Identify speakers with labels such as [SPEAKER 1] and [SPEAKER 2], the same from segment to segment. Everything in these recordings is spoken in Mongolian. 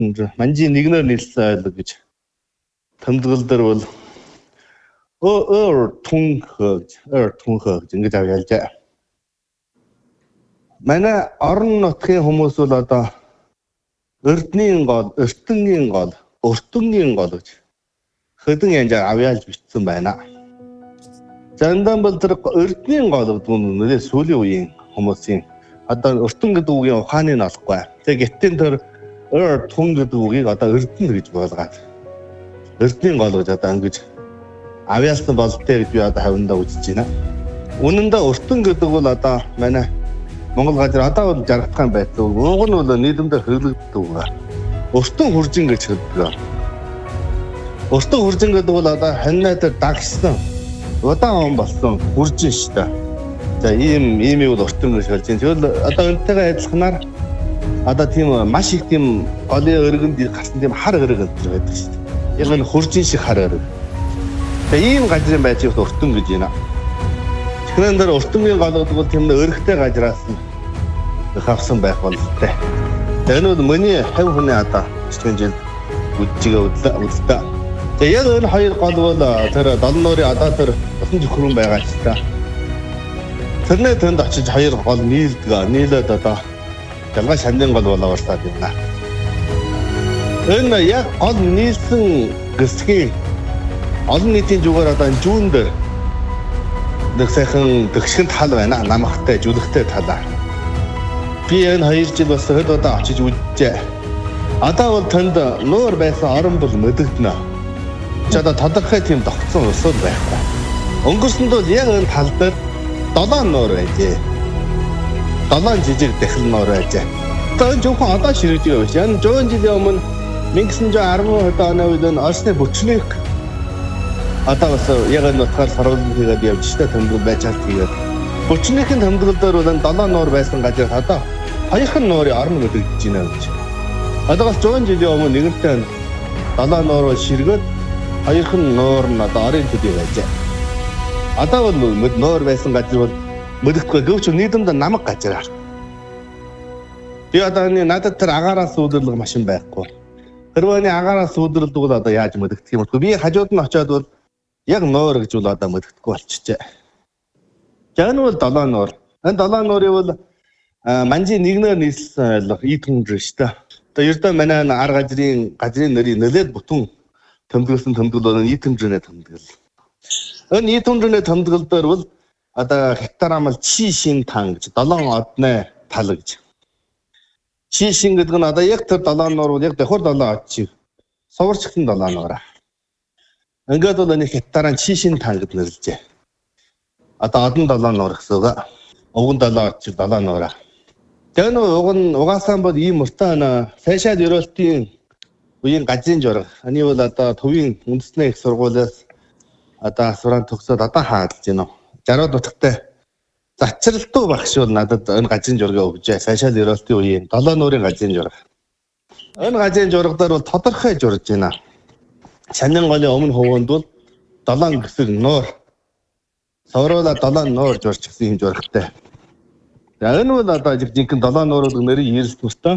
[SPEAKER 1] манжи нэгнээр нийлсэн айлг гэж тэмдэглэл дээр бол тунхаг гэж ингэж авъялжээ. Манай орон нутгийн хүмүүс бол одоо эрдэнийн гол, эртэнгийн гол, өртөнгийн гол гэж хэдэн янзаар авъялж бичсэн байна. Зандан бол тэр эрдэнийн гол гэдэг нь нэлээд сүүлийн үеийн хүмүүсийн одоо өртөн гэдэг үгийн ухааны нь олохгүй. Тэгээ гэттэн тэр тун гэдэг үгийг одоо эрдэнэ гэж болгоод эрдэнийн гол гэж одоо ингэж авьяалсан болтой гэж би одоо хавьндаа үзэж байна. Үнэндээ өртөн гэдэг бол одоо манай Монгол газар одоо бол жаргатхан байдаг. Уг нь бол нийлэмдэр хэрэглэгддэг. Өртөн хуржин гэж хэлдэг. Өртөн хуржин гэдэг бол одоо ханьнаа дээр дагсан удаан он болсон хуржин шүү дээ. За ийм бол өртөн гэж хэлж байна. Тэгвэл одоо энэтэйгээ адилханаар одоо тийм маш их тийм голын өргөнд гарсан тийм хар өргөнд байдаг шүү дээ. Яг нь хуржин шиг хар өргөнд. Тэгээ ийм газрын байцыг өртөн гэж байна. Тэгэхээр энэ өртөнгийн гол гэдэг бол тийм өргөтэй газраас нь авсан байх бололтой. Тэгээ энэ бол миний хав хүний одоо жишээ жил үдчигээ үзлээ. Тэгээ яг энэ хоёр гол бол тэр долон нуурын одоо тэр усан зөвхөн байгаа ч та. Тэрнээ тэнд очиж хоёр гол нийлээд одоо ялгаа шандын гол болоорсаад байна. Энэ яг гол нийлсэн гэсгийн олон нийтийн зүгээр одоо энэ зүүн дээр нэг сайхан төгшгөн тал байна. Намхтай, жүлэгтэй талаа. Би энэ 2 жил бас хэд удаа очиж үзжээ. Одоо бол танд нуур байсан орон бол мэдэгдэнэ. Ч одоо тодорхой тийм тогтсон усуд байхгүй. Өнгөрсөнд бол яг энэ тал дээр 7 нуур байжээ. 7 жижиг дахил нуур байжээ. Одоо жоохон одоо ширэгдэж байгаа биш. Энэ 100 жилийн өмнө 1910 оны үед энэ Осны бүчлэг одоо бас яг энэ утгаар саруулт хийгээд явж та тэмдэглэл байж чад хийгээд бүчнийхэн тэмдэглэлээр бол 7 нуур байсан газар одоо 2хан нуурын орон мэдэгдэж байна гэж. Одоо бас 100 жилийн өмнө нэгэнтээ 7 нуур ширгээд 2хан нуур нь одоо орон төдий байжээ. Одоо бол нуур байсан газар бол мэдэгдэхгүй гэвч нийлэмд намаг газар. Би одоо энэ надад тэр агаараас үүдрлэг машин байхгүй. Хэрвээ агаараас үүдрлдэг бол одоо яаж мэдэгдэх юм бэ? Би хажууд нь очиод бол яг нуур гэж бол одоо мэддэхгүй болчихжээ. За энэ бол 7 нуур. Энэ 7 нуурыг бол манжи нэгнээр нийлсэн айлх итэмжэр шүү дээ. Одоо ердөө манай ар газрын нэрийг нэлээд бүтэн тэмдэглэсэн тэмдэглэл нь итэмжрэнэ тэмдэглэл. Энэ итэмжрэнэ тэмдэглэл дээр бол одоо хектар амал чи шин тан гэж 7 одны тал гэж. Чи шин гэдэг нь одоо яг тэр 7 нуур бол яг давхар 7 од чи суварчсан 7 нуур. Ингээд бол энэ хектаран чи шин тан гэж нэрлэжээ. Одоо одон 7 нуур гэсэн үг. Уган 7 од чи 7 нуур. Тэгээ нөө угаасаа бол ийм мөртөө сайшаал ерөөлтийн үеийн газрын жураг. Аны бол одоо төвийн үндэсний их сургуулиас одоо суран төгсөөд одоо хаалж байна. 60 дутагтай зачралтуу багш бол надад энэ газрын жургийг өгжээ. Сайшаал ерөөлтийн үеийн 7 нуурын газрын жураг. Энэ газрын журагдаар бол тодорхой журж байна. Шанын голын өмнө хувуунд бол 7 гэсэг нуур. Савруула 7 нуур журч гэсэн юм журагтай. Энэ бол одоо жинхэнэ 7 нуурын нэрийг ирсэн мөртөө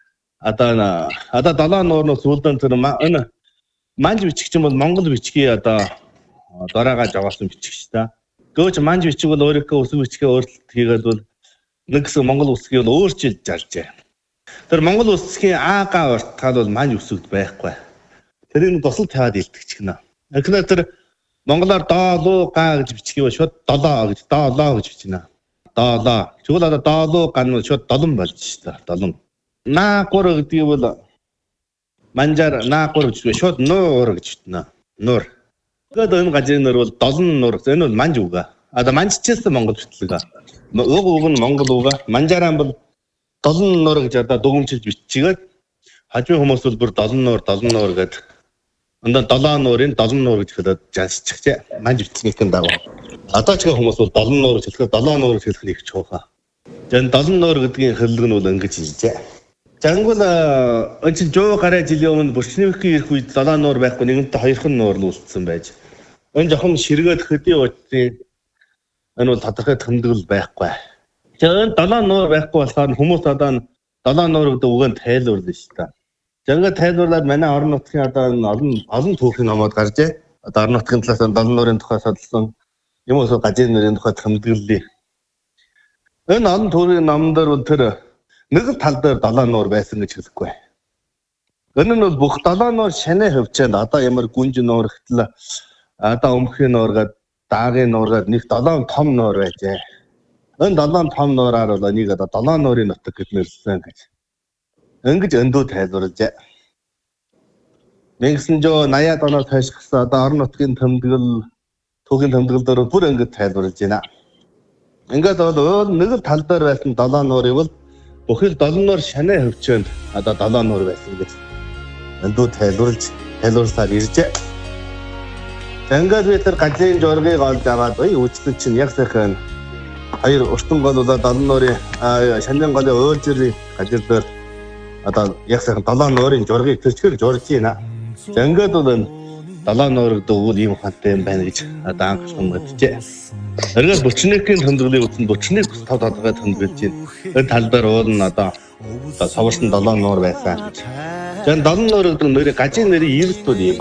[SPEAKER 1] одоо 7 нуурнаас үлдэн тэр энэ манж бичгч юм бол Монгол бичгийн одоо доройгоо жагаасан бичгч та. Гөөч манж бичиг бол өөрийнхөө үсэг бичгээ өөрчлөлт хийгээд бол нэг гэсэн Монгол үсгийг бол өөрчилж заржээ. Тэр Монгол үсгийн аагаа уртгаал бол манж үсэгд байхгүй. Тэрийг тусал тавиад илтгэж гинэ. Тэгэхээр тэр монголоор доолуу га гэж бичгийг шууд долоо гэж доолоо гэж бичнэ. Доолоо. Тэгвэл одоо доолуу ган нь шууд долон болж шүү дээ. Долон. Наакур гэдгийг бол манжаар наакур гэж шууд нуур гэж бичнэ. Нуур. Тэгээд энэ газрын нэр бол долон нуур. Энэ бол манж үг. Одоо манжчээсэн монгол битлэг. Уг нь монгол үг. Манжаараа бол долон нуур гэж одоо дүгнжиж биччихгээд хажуу хүмүүс бол бүр долон нуур гэдэг Ондоо 7 нуурын 7 нуур гэж хэлээд жаншчихжээ. Манж бичснийхэн дагуу. Одоо ч хүмүүс бол 7 нуур гэж хэлэхэд 7 нуур гэж хэлэх нь их чухал. Жан 7 нуур гэдгийн хэллэг нь бол ингэж хэлжээ. Жангул энэ чинь 100 гаруй жилийн өмнө Бүрчнийхний ирэх үед 7 нуур байхгүй нэгэнтээ 2хан нуур л үлдсэн байж. Энэ жоохон ширгээд хөдий утсын энэ бол тодорхой тэмдэглэл байхгүй. Тэгээ энэ 7 нуур байхгүй болохоор хүмүүс одоо 7 нуур гэдэг үгэнд тайлбарлана шүү дээ. Жанга тайлбарлаад манай орон нутгийн одоо олон түүхийн номууд гаржээ. Одоо орон нутгийн талаас долон нуурын тухай судалсан юм уу гажийн нуурын тухай тэмдэглэлээ. Энэ олон түүхийн номдор тэр нэг тал дээр долоо нуур байсан гэж хэлэхгүй. Энэ нь бүх долоо нуур шанаа хөвчөөд одоо ямар гүнж нуур гэтэл одоо өмхийн нуургаад даагийн нуургаад нэг долоон том нуур байжээ. Энэ долоон том нуураар бол энийг одоо долоо нуурын нутаг гэж нэрлсэн гэж. Ингэж өндөө тайлбарлажээ. 1980-аад оноос хойш гисэн одоо орон нутгийн тэмдэглэл түүхийн тэмдэглэл дээр бүр ингэж тайлбарлаж байна. Ингээд бол нэг тал дээр байсан долоо нуурыг бол бүхэл долоо нуур шанаа хөвчөөнд одоо долоо нуур байсан гэж өндөө тайлбарласаар иржээ. Ингээд би тэр гажийн жургийг олж аваад үүсэлт чинь яг сайхан хоёр уртан гол бол долоо нуурын шанын голын уйлжирийн гажил дээр одоо яг сайхан долоо нуурын жургийг төрчгөр журж байна. Ингээд бол долоо нуурыг дөгвөл ийм ухаантай юм байна гэж одоо анхаарсан мэджээ. Эргээд Бөчнөгийн тэмдэглэлийн үтэн Бөчнөг 5 толгой тэмдэглэж байна. Энэ тал дээр уул нь одоо совлсон долоо нуур байсан. Жан долоо нуур гэдэг нэрийг гажийн нэрийн эрс бол ийм